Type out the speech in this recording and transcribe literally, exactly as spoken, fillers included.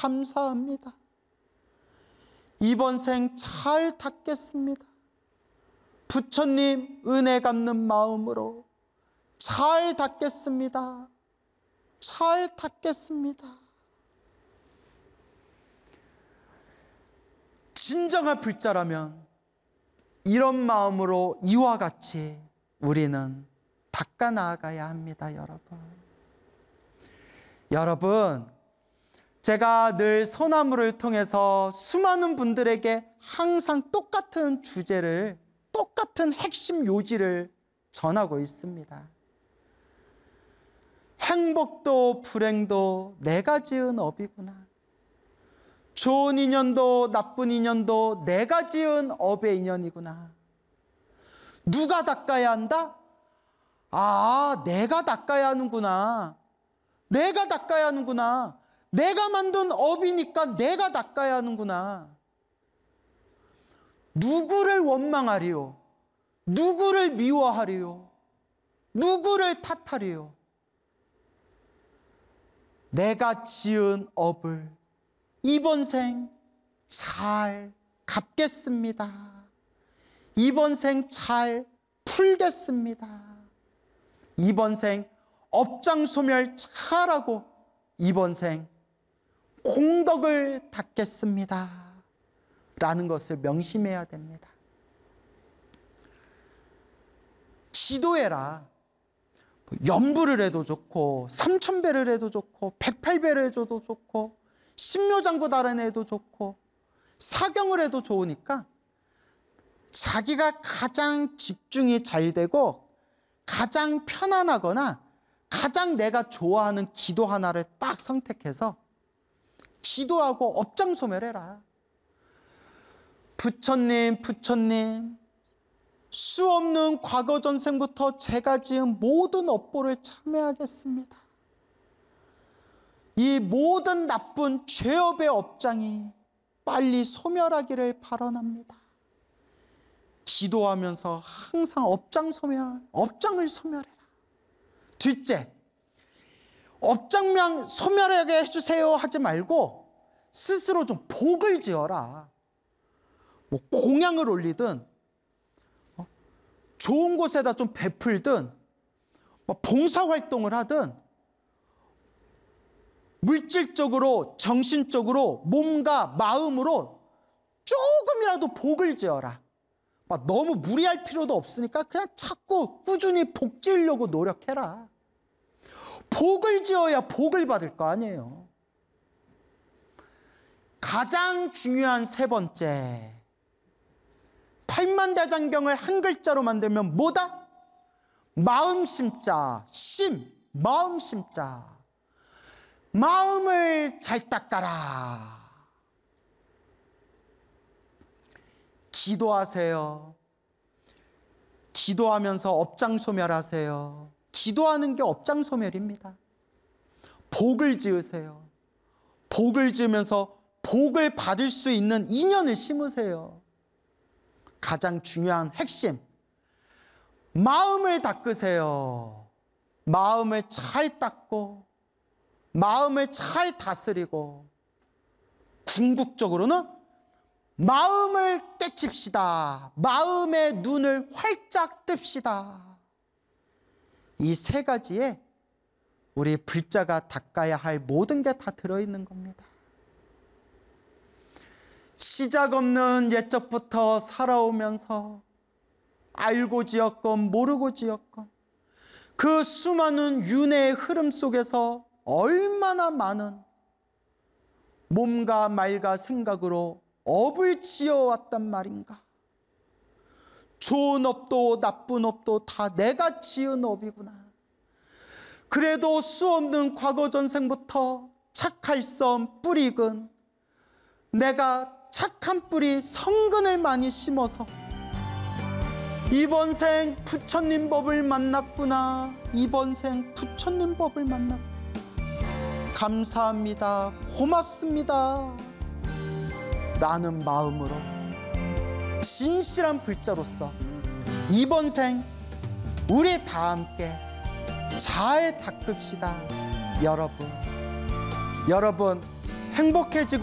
감사합니다. 이번 생 잘 닦겠습니다. 부처님 은혜 갚는 마음으로 잘 닦겠습니다. 잘 닦겠습니다. 진정한 불자라면 이런 마음으로 이와 같이 우리는 닦아 나아가야 합니다, 여러분. 여러분, 제가 늘 소나무를 통해서 수많은 분들에게 항상 똑같은 주제를, 똑같은 핵심 요지를 전하고 있습니다. 행복도 불행도 내가 지은 업이구나. 좋은 인연도 나쁜 인연도 내가 지은 업의 인연이구나. 누가 닦아야 한다? 아, 내가 닦아야 하는구나. 내가 닦아야 하는구나. 내가 만든 업이니까 내가 닦아야 하는구나. 누구를 원망하리요? 누구를 미워하리요? 누구를 탓하리요? 내가 지은 업을 이번 생 잘 갚겠습니다. 이번 생 잘 풀겠습니다. 이번 생 업장소멸 잘하고 이번 생 공덕을 닦겠습니다. 라는 것을 명심해야 됩니다. 기도해라. 연부를 해도 좋고 삼천배를 해도 좋고 백팔배를 해도 좋고 신묘장구 달아내도 좋고 사경을 해도 좋으니까 자기가 가장 집중이 잘 되고 가장 편안하거나 가장 내가 좋아하는 기도 하나를 딱 선택해서 기도하고 업장소멸해라. 부처님, 부처님, 수 없는 과거 전생부터 제가 지은 모든 업보를 참회하겠습니다. 이 모든 나쁜 죄업의 업장이 빨리 소멸하기를 바라옵니다. 기도하면서 항상 업장 소멸, 업장을 소멸해라. 둘째, 업장명 소멸하게 해주세요 하지 말고 스스로 좀 복을 지어라. 뭐 공양을 올리든 어? 좋은 곳에다 좀 베풀든 뭐 봉사활동을 하든 물질적으로 정신적으로 몸과 마음으로 조금이라도 복을 지어라. 막 너무 무리할 필요도 없으니까 그냥 자꾸 꾸준히 복 지으려고 노력해라. 복을 지어야 복을 받을 거 아니에요. 가장 중요한 세 번째, 팔만대장경을 한 글자로 만들면 뭐다? 마음심자, 심, 마음심자. 마음을 잘 닦아라. 기도하세요. 기도하면서 업장소멸하세요. 기도하는 게 업장소멸입니다. 복을 지으세요. 복을 지으면서 복을 받을 수 있는 인연을 심으세요. 가장 중요한 핵심, 마음을 닦으세요. 마음을 잘 닦고 마음을 잘 다스리고 궁극적으로는 마음을 깨칩시다. 마음의 눈을 활짝 뜹시다. 이 세 가지에 우리 불자가 닦아야 할 모든 게 다 들어있는 겁니다. 시작 없는 옛적부터 살아오면서 알고 지었건 모르고 지었건 그 수많은 윤회의 흐름 속에서 얼마나 많은 몸과 말과 생각으로 업을 지어왔단 말인가. 좋은 업도 나쁜 업도 다 내가 지은 업이구나. 그래도 수 없는 과거 전생부터 착할섬 뿌리근 내가 착한 뿌리 성근을 많이 심어서 이번 생 부처님 법을 만났구나. 이번 생 부처님 법을 만났구나. 감사합니다. 고맙습니다. 라는 마음으로 진실한 불자로서 이번 생 우리 다 함께 잘 닦읍시다. 여러분, 여러분 행복해지고